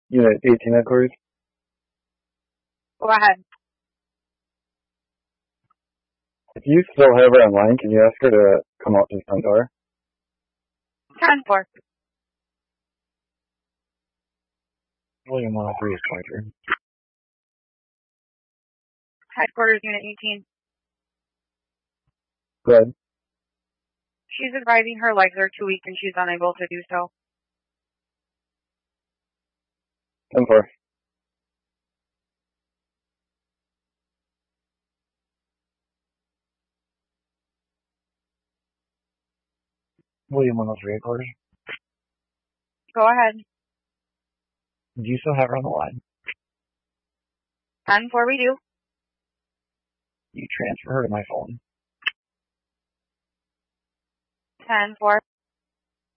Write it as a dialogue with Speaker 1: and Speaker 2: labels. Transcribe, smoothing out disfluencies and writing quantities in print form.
Speaker 1: Unit 18 headquarters.
Speaker 2: Go ahead.
Speaker 1: If you still have her online, can you ask her to come out to the front door?
Speaker 2: 10-4.
Speaker 1: William 103 is pointer.
Speaker 2: Headquarters, Unit 18.
Speaker 1: Good.
Speaker 2: She's advising her legs are too weak and she's unable to do so.
Speaker 1: 10-4. William 103 headquarters.
Speaker 2: Go ahead.
Speaker 1: Do you still have her on the line?
Speaker 2: 10-4 we do.
Speaker 1: You transfer her to my phone.
Speaker 2: 10-4.